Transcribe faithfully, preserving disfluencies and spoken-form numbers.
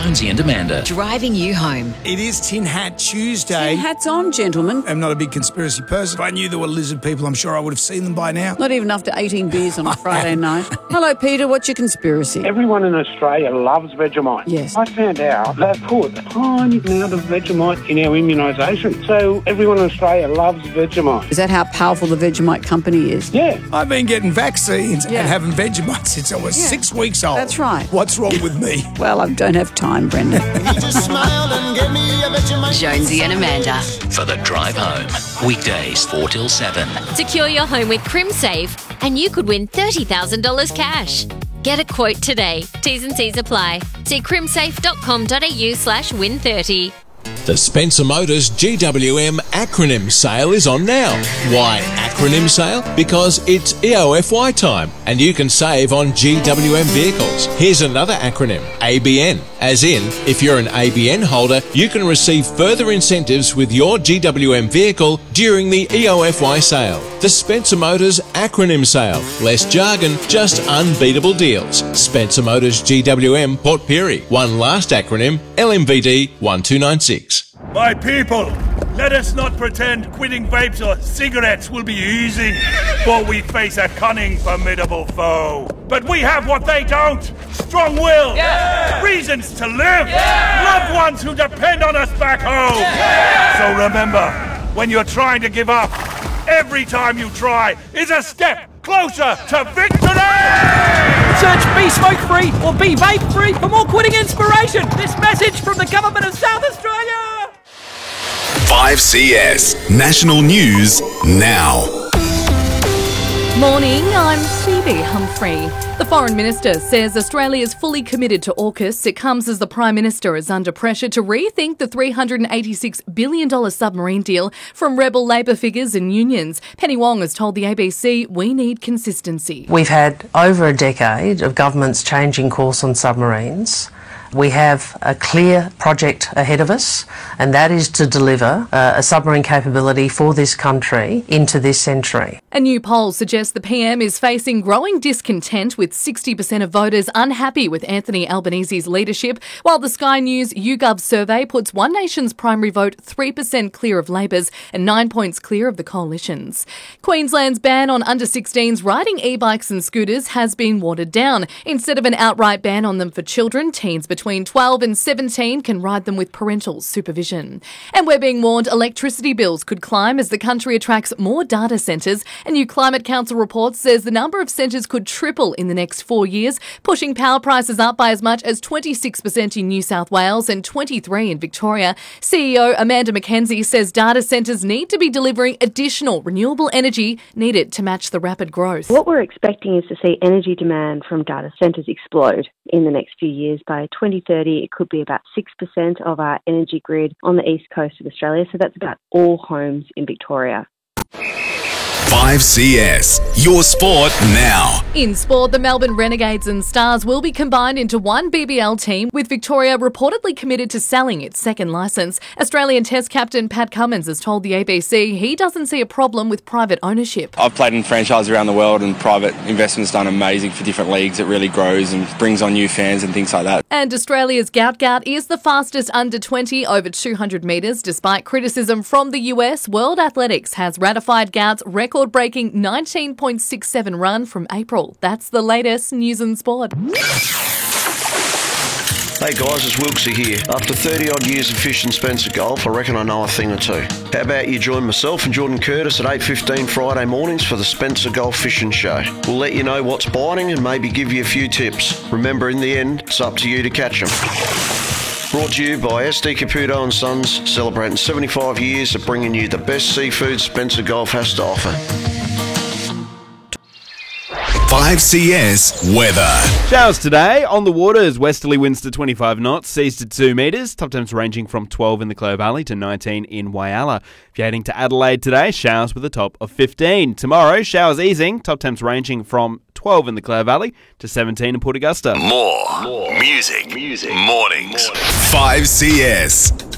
Jonesy and Amanda. Driving you home. It is Tin Hat Tuesday. Tin hats on, gentlemen. I'm not a big conspiracy person. If I knew there were lizard people, I'm sure I would have seen them by now. Not even after eighteen beers on a Friday night. Hello, Peter. What's your conspiracy? Everyone in Australia loves Vegemite. Yes. I found out they put a tiny amount of Vegemite in our immunisation. So everyone in Australia loves Vegemite. Is that how powerful the Vegemite company is? Yeah. I've been getting vaccines Yeah. and having Vegemite since I was Yeah. six weeks old. That's right. What's wrong with me? Well, I don't have time, Brendan. Jonesy and Amanda. For the drive home. Weekdays four till seven. Secure your home with CrimSafe and you could win thirty thousand dollars cash. Get a quote today. T's and C's apply. See crimsafe.com.au slash win 30. The Spencer Motors G W M acronym sale is on now. Why acronym sale? Because it's E O F Y time and you can save on G W M vehicles. Here's another acronym, A B N. As in, if you're an A B N holder, you can receive further incentives with your G W M vehicle during the E O F Y sale. The Spencer Motors acronym sale. Less jargon, just unbeatable deals. Spencer Motors G W M Port Pirie. One last acronym, L M V D one two nine six. My people, let us not pretend quitting vapes or cigarettes will be easy, for we face a cunning, formidable foe. But we have what they don't: strong will, yeah. reasons to live, yeah. loved ones who depend on us back home. Yeah. So remember, when you're trying to give up, every time you try is a step closer to victory! Search Be Smoke Free or Be Vape Free for more quitting inspiration. This message from the Government of South Australia. five C S National News now. Morning, I'm Phoebe Humphrey. The Foreign Minister says Australia is fully committed to AUKUS. It comes as the Prime Minister is under pressure to rethink the three hundred eighty-six billion dollars submarine deal from rebel Labor figures and unions. Penny Wong has told the A B C we need consistency. We've had over a decade of governments changing course on submarines. We have a clear project ahead of us, and that is to deliver uh, a submarine capability for this country into this century. A new poll suggests the P M is facing growing discontent, with sixty percent of voters unhappy with Anthony Albanese's leadership, while the Sky News YouGov survey puts One Nation's primary vote three percent clear of Labor's and nine points clear of the coalition's. Queensland's ban on under sixteens riding e-bikes and scooters has been watered down. Instead of an outright ban on them for children, teens between twelve and seventeen can ride them with parental supervision. And we're being warned electricity bills could climb as the country attracts more data centres. A new Climate Council report says the number of centres could triple in the next four years, pushing power prices up by as much as twenty-six percent in New South Wales and twenty-three percent in Victoria. C E O Amanda McKenzie says data centres need to be delivering additional renewable energy needed to match the rapid growth. What we're expecting is to see energy demand from data centres explode in the next few years. By twenty thirty, it could be about six percent of our energy grid on the east coast of Australia, so that's about all homes in Victoria. five C S, your sport now. In sport, the Melbourne Renegades and Stars will be combined into one B B L team, with Victoria reportedly committed to selling its second licence. Australian Test captain Pat Cummins has told the A B C he doesn't see a problem with private ownership. I've played in franchise around the world, and private investment's done amazing for different leagues. It really grows and brings on new fans and things like that. And Australia's Gout Gout is the fastest under twenty over two hundred metres. Despite criticism from the U S, World Athletics has ratified Gout's record-breaking nineteen point six seven run from April. That's the latest news and sport. Hey guys, it's Wilksy here. After thirty odd years of fishing Spencer Golf, I reckon I know a thing or two. How about you join myself and Jordan Curtis at eight fifteen Friday mornings for the Spencer Golf Fishing Show. We'll let you know what's biting and maybe give you a few tips. Remember, in the end, it's up to you to catch them. Brought to you by S D Caputo and Sons, celebrating seventy-five years of bringing you the best seafood Spencer Golf has to offer. five C S weather. Showers today on the waters. Westerly winds to twenty-five knots, seas to two metres. Top temps ranging from twelve in the Clow Valley to nineteen in Whyalla. If you're heading to Adelaide today, showers with a top of fifteen. Tomorrow, showers easing. Top temps ranging from twelve in the Clow Valley to seventeen in Port Augusta. More, More. Music. Music. Mornings. five C S.